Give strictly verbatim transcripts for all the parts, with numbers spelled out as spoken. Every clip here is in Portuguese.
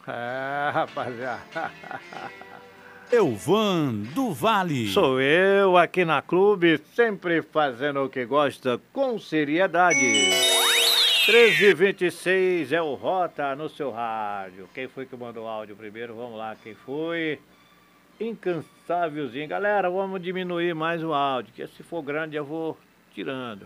É, rapaziada. Elvan do Vale. Sou eu aqui na Clube, sempre fazendo o que gosta com seriedade. treze e vinte e seis é o Rota no seu rádio. Quem foi que mandou o áudio primeiro? Vamos lá, quem foi? Incansávelzinho. Galera, vamos diminuir mais o áudio, que se for grande eu vou tirando.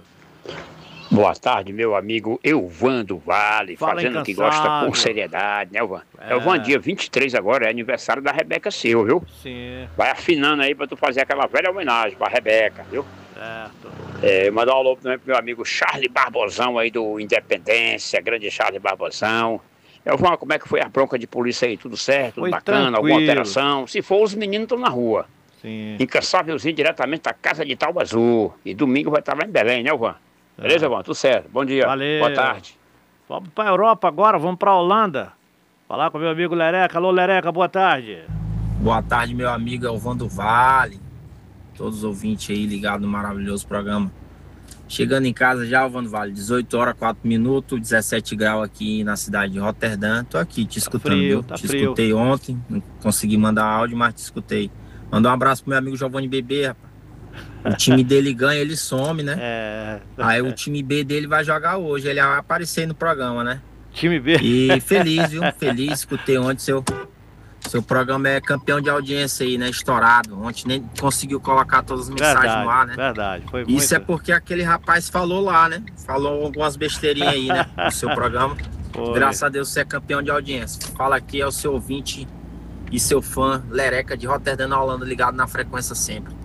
Boa tarde, meu amigo Elvan do Vale, Fala, fazendo o que gosta com seriedade, né, Elvan? É. Elvan, dia vinte e três agora é aniversário da Rebeca Silva, viu? Sim. Vai afinando aí pra tu fazer aquela velha homenagem pra Rebeca, viu? Certo. É, mandar um alô também pro meu amigo Charlie Barbosão aí do Independência, grande Charlie Barbosão. Elvan, como é que foi a bronca de polícia aí? Tudo certo? Tudo Foi bacana? tranquilo. Alguma alteração? Se for, os meninos estão na rua. Sim. Incansávelzinho diretamente da casa de Talba Azul. E domingo vai estar lá em Belém, né, Elvan? Beleza, Elvan? Tudo certo. Bom dia. Valeu. Boa tarde. Vamos pra Europa agora, vamos pra Holanda. Falar com meu amigo Lereca. Alô, Lereca, boa tarde. Boa tarde, meu amigo Elvan do Vale. Todos os ouvintes aí ligados no maravilhoso programa. Chegando em casa já, Elvan do Vale, dezoito horas, quatro minutos, dezessete graus aqui na cidade de Roterdã. Tô aqui te escutando, frio, viu? tá te frio. escutei ontem, não consegui mandar áudio, mas te escutei. Manda um abraço pro meu amigo Giovanni Bebê, rapaz. O time dele ganha, ele some, né? É. Aí o time B dele vai jogar hoje, ele vai aparecer no programa, né? Time B. E feliz, viu? Feliz, escutei ontem seu, seu programa é campeão de audiência aí, né? Estourado. Ontem nem conseguiu colocar todas as mensagens Verdade, no ar, né? verdade. Foi Isso muito... é porque aquele rapaz falou lá, né? Falou algumas besteirinhas aí, né? No seu programa. Foi. Graças a Deus você é campeão de audiência. Fala aqui, é o seu ouvinte e seu fã, Lereca de Roterdã, na Holanda, ligado na frequência sempre.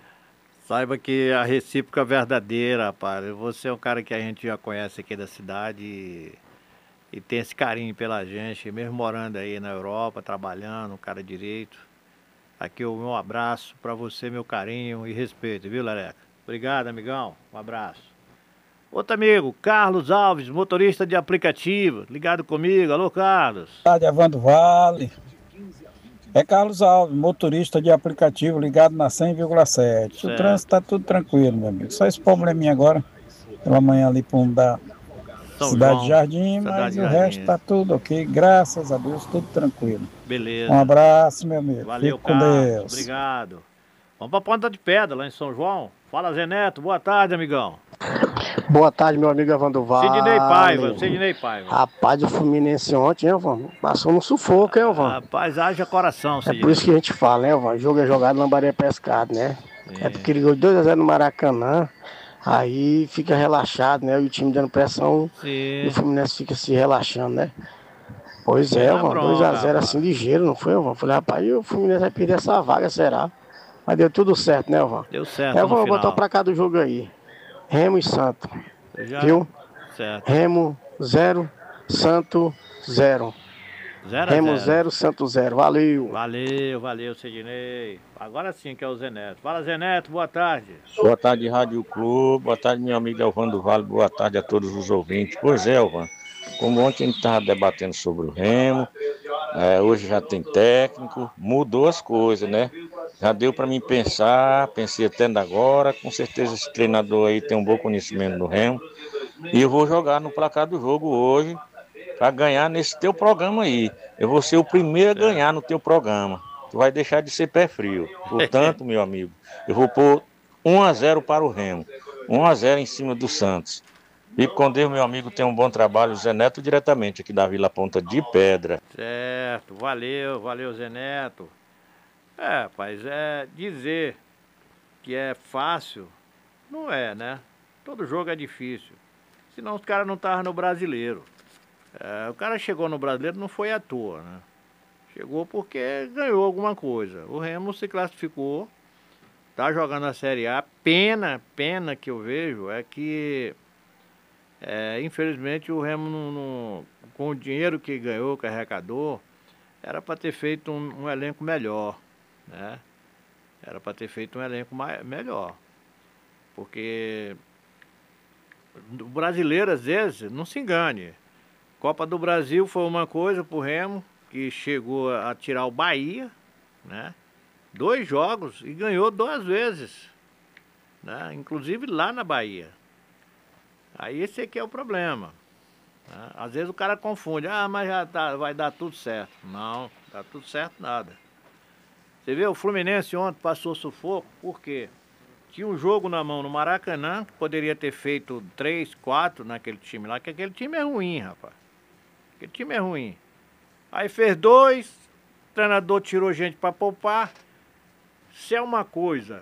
Saiba que a recíproca é verdadeira, rapaz. Você é um cara que a gente já conhece aqui da cidade e, e tem esse carinho pela gente, mesmo morando aí na Europa, trabalhando, um cara direito. Aqui o meu abraço pra você, meu carinho e respeito, viu, Lereca? Obrigado, amigão. Um abraço. Outro amigo, Carlos Alves, motorista de aplicativo, ligado comigo. Alô, Carlos. Boa tarde, Elvan do Vale. É Carlos Alves, motorista de aplicativo ligado na cem vírgula sete. O trânsito está tudo tranquilo, meu amigo. Só esse probleminha agora, pela manhã ali para um da São Cidade João, de Jardim, Cidade mas de o Jardim. resto está tudo ok. Graças a Deus, tudo tranquilo. Beleza. Um abraço, meu amigo. Valeu, Fique com Carlos. Deus. Obrigado. Vamos pra Ponta de Pedra, lá em São João. Fala, Zé Neto. Boa tarde, amigão. Boa tarde, meu amigo Evandro Vale. Sidney Paiva, Sidney Paiva. Rapaz, o Fluminense ontem, hein, Evandro? Passou no sufoco, hein, Evandro? Rapaz, haja coração, É Sidney. por isso que a gente fala, né, Evandro? Jogo é jogado, lambaria é pescado, né? É, é porque ele ganhou dois a zero no Maracanã, aí fica relaxado, né? E o time dando pressão. Sim. E o Fluminense fica se relaxando, né? Pois é, Tá Evandro, dois a zero assim ligeiro, não foi, Evandro? Falei, rapaz, e o Fluminense vai perder essa vaga, será? Mas deu tudo certo, né, Evandro? Deu certo. É, no vamos final. botar pra cá do jogo aí. Remo e Santo. Já... Viu? Certo. Remo zero, Santo zero. Zero a Remo zero. zero, Santo zero. Valeu. Valeu, valeu, Sidney. Agora sim que é o Zé Neto. Fala, Zé Neto, boa tarde. Boa tarde, Rádio Clube. Boa tarde, meu amigo Elvan do Vale. Boa tarde a todos os ouvintes. Pois é, Elvan, como ontem a gente estava debatendo sobre o Remo, é, hoje já tem técnico, mudou as coisas, né? Já deu para mim pensar, pensei até agora, com certeza esse treinador aí tem um bom conhecimento do Remo. E eu vou jogar no placar do jogo hoje para ganhar nesse teu programa aí. Eu vou ser o primeiro a ganhar no teu programa. Tu vai deixar de ser pé frio. Portanto, meu amigo, eu vou pôr um a zero para o Remo. um a zero em cima do Santos. Fique com Deus, meu amigo. Tenha um bom trabalho. Zé Neto, diretamente aqui da Vila Ponta de Pedra. Certo, valeu, valeu, Zé Neto. É, rapaz, é dizer que é fácil, não é, né? Todo jogo é difícil. Senão os caras não estavam no brasileiro. É, o cara chegou no brasileiro não foi à toa, né? Chegou porque ganhou alguma coisa. O Remo se classificou, tá jogando a Série A. Pena, pena que eu vejo é que, é, infelizmente, o Remo, não, não, com o dinheiro que ganhou, que arrecadou, era para ter feito um, um elenco melhor, né? Era para ter feito um elenco mais, melhor. Porque o brasileiro, às vezes, não se engane. Copa do Brasil foi uma coisa pro Remo, que chegou a tirar o Bahia, né? Dois jogos e ganhou duas vezes, né? Inclusive lá na Bahia. Aí esse aqui é o problema. Né? Às vezes o cara confunde, ah, mas já tá, vai dar tudo certo. Não, dá tudo certo nada. Você vê, o Fluminense ontem passou sufoco, por quê? Tinha um jogo na mão no Maracanã, que poderia ter feito três, quatro naquele time lá, que aquele time é ruim, rapaz. Aquele time é ruim. Aí fez dois, o treinador tirou gente pra poupar. Se é uma coisa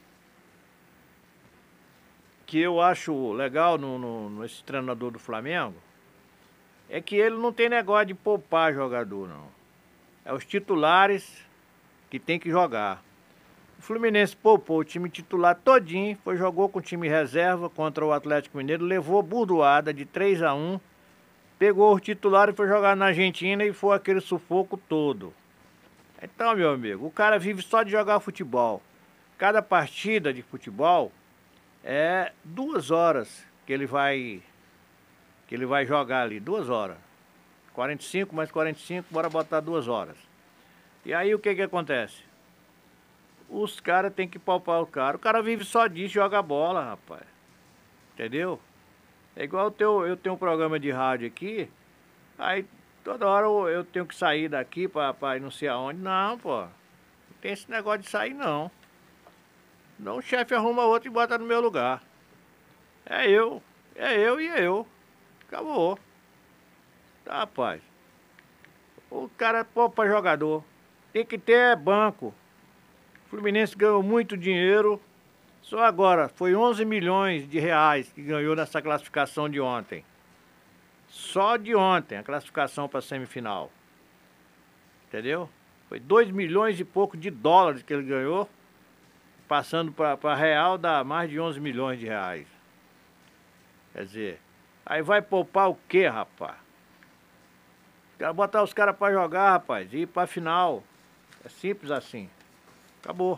que eu acho legal no, no, nesse treinador do Flamengo, é que ele não tem negócio de poupar jogador, não. É os titulares que tem que jogar. O Fluminense poupou o time titular todinho, foi, jogou com o time reserva contra o Atlético Mineiro, levou burdoada de três a um, pegou o titular e foi jogar na Argentina e foi aquele sufoco todo. Então, meu amigo, o cara vive só de jogar futebol. Cada partida de futebol é duas horas que ele vai que ele vai jogar ali, duas horas. quarenta e cinco mais quarenta e cinco, bora botar duas horas. E aí o que que acontece? Os caras têm que palpar o cara. O cara vive só disso, joga bola, rapaz. Entendeu? É igual eu tenho, eu tenho um programa de rádio aqui, aí toda hora eu, eu tenho que sair daqui pra, pra ir não sei aonde. Não, pô. Não tem esse negócio de sair, não. Não, o chefe arruma outro e bota no meu lugar. É eu. É eu e é eu. Acabou. Tá, rapaz. O cara poupa jogador. Tem que ter banco. O Fluminense ganhou muito dinheiro. Só agora, foi onze milhões de reais que ganhou nessa classificação de ontem. Só de ontem, a classificação para a semifinal. Entendeu? Foi dois milhões e pouco de dólares que ele ganhou. Passando para real, dá mais de onze milhões de reais. Quer dizer, aí vai poupar o quê, rapaz? Quero botar os caras para jogar, rapaz, e ir para a final. É simples assim. Acabou.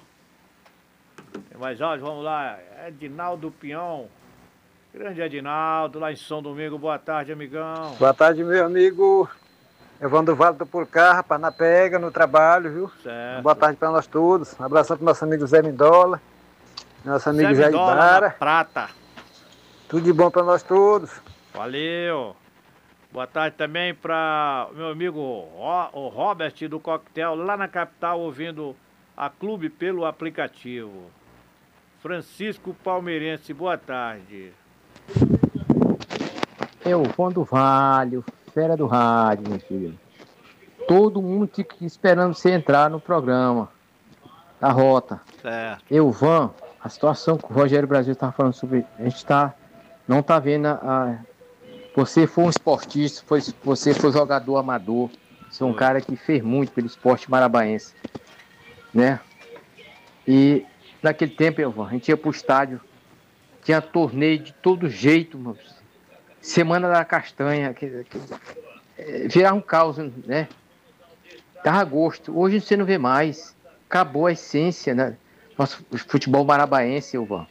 Tem mais áudio? Vamos lá. Edinaldo Pião. Grande Edinaldo, lá em São Domingo. Boa tarde, amigão. Boa tarde, meu amigo Evandro Vale do Pulcar, rapaz, na pega, no trabalho, viu? Certo. Boa tarde para nós todos. Um abração para nosso amigo Zé Mindola, nosso amigo Zé Ibara. Prata. Tudo de bom para nós todos. Valeu. Boa tarde também para meu amigo o Robert do Coquetel, lá na capital, ouvindo a Clube pelo aplicativo. Francisco Palmeirense, boa tarde. Eu, Vando Vale, fera do rádio, meu filho. Todo mundo fica esperando você entrar no programa da Rota. Certo. Eu, Van, a situação que o Rogério Brasil estava falando sobre... A gente tá, não está vendo a... a você foi um esportista, foi, você foi jogador amador. Você é um cara que fez muito pelo esporte marabaense. Né? E naquele tempo, eu, Van, a gente ia pro estádio, tinha torneio de todo jeito, mano. Semana da Castanha, que, que, é, virava um caos, né? Dava gosto. Hoje você não vê mais. Acabou a essência, né? Nosso futebol marabaense, Ilvan.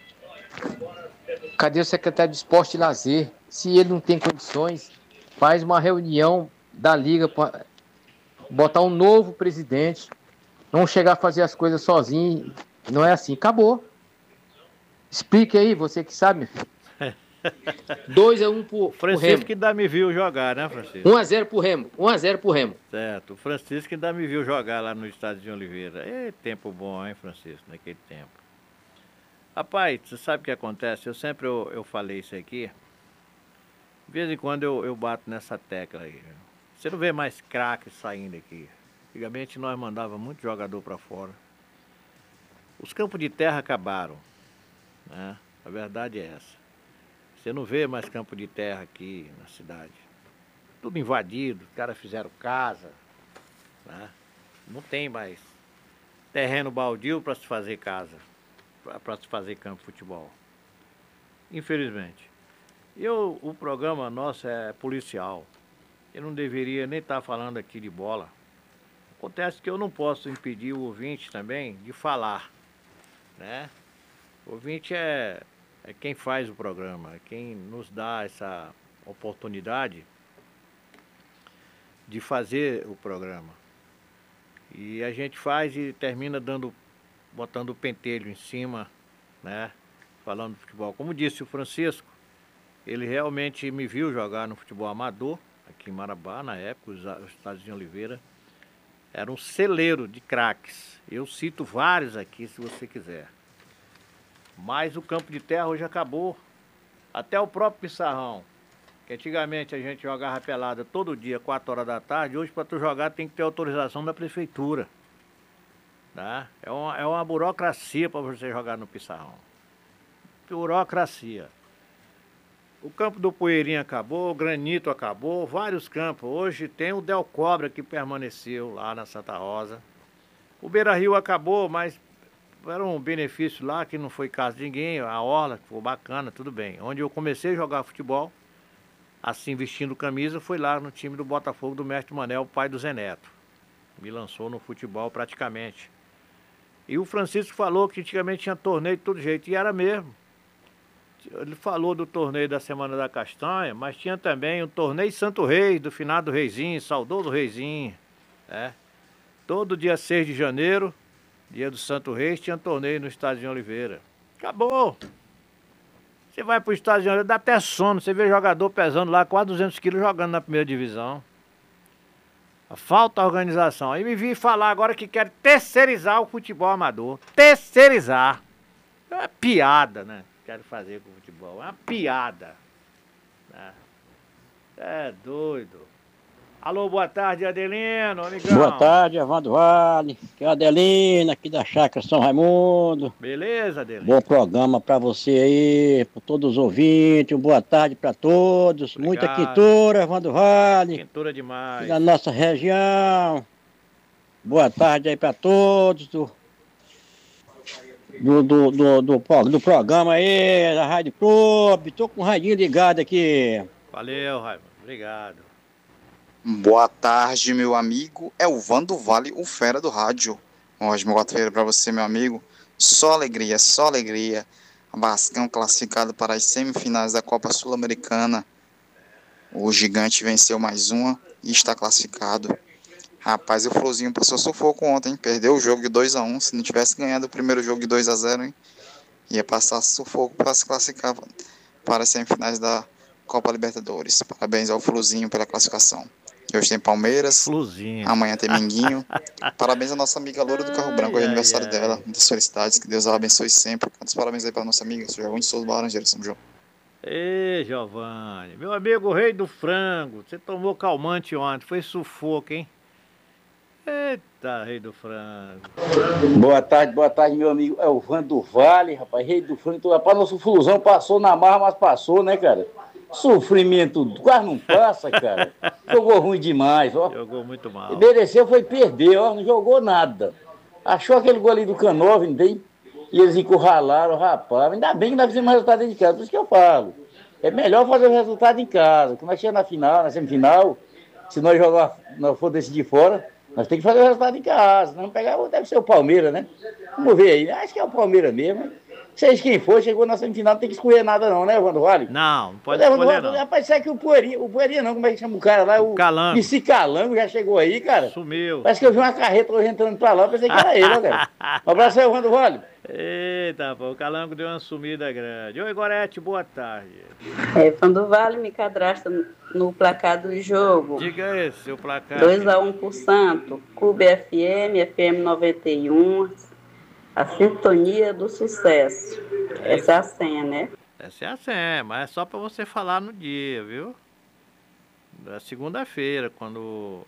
Cadê o secretário de Esporte e Lazer? Se ele não tem condições, faz uma reunião da Liga para botar um novo presidente. Não chegar a fazer as coisas sozinho. Não é assim. Acabou. Explique aí, você que sabe, meu filho. dois a um pro, pro Remo. Francisco ainda me viu jogar, né, Francisco? um a zero pro Remo. um a zero pro Remo. Certo. O Francisco ainda me viu jogar lá no estádio de Oliveira. É tempo bom, hein, Francisco, naquele tempo. Rapaz, você sabe o que acontece? Eu sempre eu, eu falei isso aqui. De vez em quando eu, eu bato nessa tecla aí. Você não vê mais craques saindo aqui. Antigamente nós mandava muito jogador para fora. Os campos de terra acabaram, né? A verdade é essa. Você não vê mais campo de terra aqui na cidade. Tudo invadido, os caras fizeram casa, né? Não tem mais terreno baldio para se fazer casa, para se fazer campo de futebol. Infelizmente. Eu, o programa nosso é policial. Eu não deveria nem estar falando aqui de bola. Acontece que eu não posso impedir o ouvinte também de falar, né? O ouvinte é, é quem faz o programa, é quem nos dá essa oportunidade de fazer o programa. E a gente faz e termina dando, botando o pentelho em cima, né? Falando de futebol. Como disse o Francisco, Ele realmente me viu jogar no futebol amador, aqui em Marabá, na época, o Estádio de Oliveira. Era um celeiro de craques. Eu cito vários aqui, se você quiser. Mas o campo de terra hoje acabou. Até o próprio Pissarrão, que antigamente a gente jogava pelada todo dia, quatro horas da tarde. Hoje, para tu jogar, tem que ter autorização da prefeitura. Tá? É, uma, é uma burocracia para você jogar no Pissarrão. Burocracia. O campo do Poeirinha acabou, o Granito acabou, vários campos. Hoje tem o Del Cobra que permaneceu lá na Santa Rosa. O Beira Rio acabou, mas era um benefício lá que não foi caso de ninguém. A orla, que foi bacana, tudo bem. Onde eu comecei a jogar futebol, assim vestindo camisa, foi lá no time do Botafogo do mestre Manel, o pai do Zé Neto. Me lançou no futebol praticamente. E o Francisco falou que antigamente tinha torneio de todo jeito, e era mesmo. Ele falou do torneio da Semana da Castanha, mas tinha também o torneio Santo Reis, do finado Reizinho, saudoso Reizinho. É. Todo dia seis de janeiro, dia do Santo Reis, tinha torneio no Estádio de Oliveira. Acabou! Você vai pro Estádio de Oliveira, dá até sono. Você vê jogador pesando lá quase duzentos quilos jogando na primeira divisão. Falta organização. Aí me vi falar agora que quer terceirizar o futebol amador. Terceirizar. É uma piada, né? Quero fazer com o futebol. É uma piada. Né? É doido. Alô, boa tarde, Adelino, amigão. Boa tarde, Evandro Vale. Aqui é a Adelina, aqui da Chácara São Raimundo. Beleza, Adelino? Bom programa pra você aí, pra todos os ouvintes. Boa tarde pra todos. Obrigado. Muita quintura, Evandro Vale. Quintura demais. Da nossa região. Boa tarde aí pra todos. Do, do, do, do, do, do programa aí, da Rádio Clube. Tô com o radinho ligado aqui. Valeu, Raimundo. Obrigado. Boa tarde, meu amigo. É o Vando Vale, o fera do rádio. Um ótimo quarta-feira para você, meu amigo. Só alegria, só alegria. A Bascão classificado para as semifinais da Copa Sul-Americana. O Gigante venceu mais uma e está classificado. Rapaz, o Fluzinho passou sufoco ontem, hein? Perdeu o jogo de dois a um. Se não tivesse ganhado o primeiro jogo de dois a zero, hein? Ia passar sufoco para se classificar para as semifinais da Copa Libertadores. Parabéns ao Fluzinho pela classificação. Hoje tem Palmeiras, Fluzinho. Amanhã tem Minguinho. Parabéns à nossa amiga Loura do Carro Branco, hoje é aniversário ai, dela. Muitas felicidades, que Deus a abençoe sempre. Muitos parabéns aí para nossa amiga, Giovanni de Souza Laranjeira, São João. Ei, Giovanni, meu amigo Rei do Frango, você tomou calmante ontem, foi sufoco, hein? Eita, Rei do Frango. Boa tarde, boa tarde, meu amigo. É o Vando Vale, rapaz, Rei do Frango. Rapaz, nosso Flusão passou na marra, mas passou, né, cara? Sofrimento quase não passa, cara. Jogou ruim demais, ó. Jogou muito mal. Mereceu foi perder, ó. Não jogou nada. Achou aquele gol ali do Canova, não tem? E eles encurralaram, rapaz. Ainda bem que nós fizemos resultado dentro de casa. Por isso que eu falo. É melhor fazer o resultado em casa. Quando nós chegamos na final, na semifinal, se nós jogar, nós for decidir fora, nós temos que fazer o resultado em casa. Não pegar, deve ser o Palmeiras, né? Vamos ver aí. Acho que é o Palmeiras mesmo. Seja quem for, chegou na semifinal, não tem que escolher nada não, né, Evandro Vale? Não, não pode escolher Vale, não. Rapaz, sabe que o Poeirinha, o Poeirinha não, como é que chama o cara lá? O Calango. Esse Calango já chegou aí, cara. Sumiu. Parece que eu vi uma carreta hoje entrando pra lá, eu pensei que era ele, ó, cara. Um abraço aí, Evandro Vale. Eita, pô, o Calango deu uma sumida grande. Oi, Gorete, boa tarde. É, Evandro Vale me cadastra no placar do jogo. Diga esse, o placar. dois a um por Santo, Clube F M, F M noventa e um, a sintonia do sucesso. É. Essa é a senha, né? Essa é a senha, mas é só para você falar no dia, viu? Da segunda-feira, quando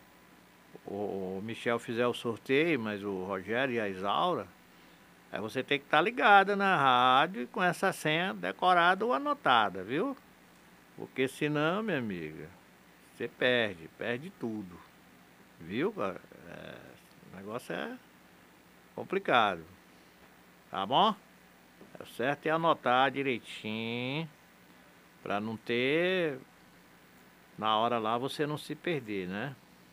o Michel fizer o sorteio, mas o Rogério e a Isaura, aí você tem que estar ligada na rádio e com essa senha decorada ou anotada, viu? Porque senão, minha amiga, você perde, perde tudo. Viu? É, o negócio é complicado. Tá bom? O certo é anotar direitinho, para não ter, na hora lá, você não se perder, né?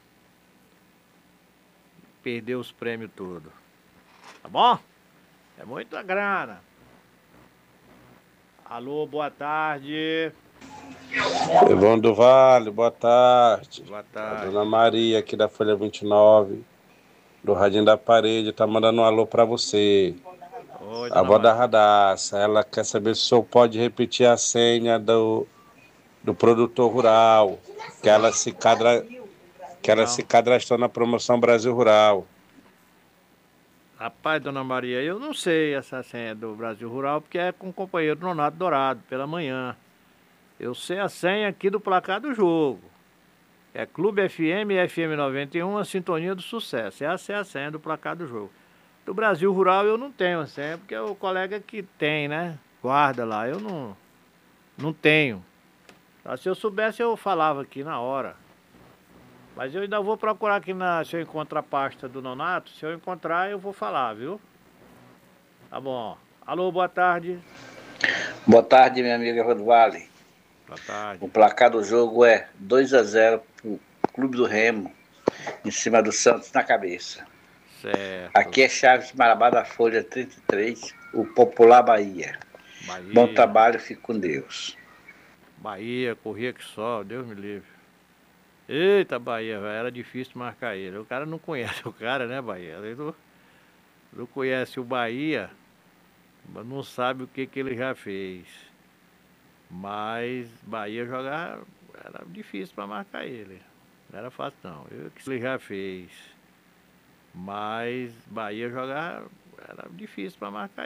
Perder os prêmios todos. Tá bom? É muita grana. Alô, boa tarde. Evandro Vale, boa tarde. Boa tarde. A dona Maria, aqui da Folha vinte e nove, do Radinho da Parede, tá mandando um alô pra você. Oi, a avó da Radassa, ela quer saber se o senhor pode repetir a senha do, do produtor rural, que ela se, cadra, que ela se cadastrou na promoção Brasil Rural. Rapaz, dona Maria, eu não sei essa senha do Brasil Rural, porque é com o companheiro Nonato Dourado, pela manhã. Eu sei a senha aqui do placar do jogo. É Clube F M e F M noventa e um, a sintonia do sucesso. Essa é a senha do placar do jogo. Do Brasil Rural eu não tenho a senha, porque é o colega que tem, né? Guarda lá. Eu não, não tenho. Se eu soubesse, eu falava aqui na hora. Mas eu ainda vou procurar aqui, na, se eu encontrar a pasta do Nonato. Se eu encontrar, eu vou falar, viu? Tá bom. Alô, boa tarde. Boa tarde, minha amiga Evandro Vale. Boa tarde. O placar do jogo é dois a zero pro Clube do Remo, em cima do Santos na cabeça. Certo. Aqui é Chaves Marabá da Folha trinta e três, o Popular Bahia. Bahia. Bom trabalho, fique com Deus. Bahia, corria que só, Deus me livre. Eita, Bahia, velho, era difícil marcar ele. O cara não conhece o cara, né, Bahia? Ele não, não conhece o Bahia, mas não sabe o que, que ele já fez. Mas Bahia jogar era difícil para marcar ele. Não era fácil não. Eu que ele já fez. Mas Bahia jogar era difícil para marcar